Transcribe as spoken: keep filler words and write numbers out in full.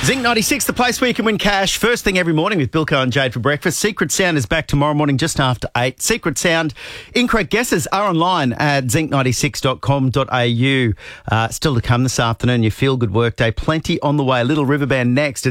Zinc ninety-six, the place where you can win cash. First thing every morning with Bilko and Jade for breakfast. Secret Sound is back tomorrow morning just after eight. Secret Sound. Incorrect guesses are online at zinc ninety-six dot com dot a u. Uh, still to come this afternoon, your feel-good workday. Plenty on the way. Little River Band next.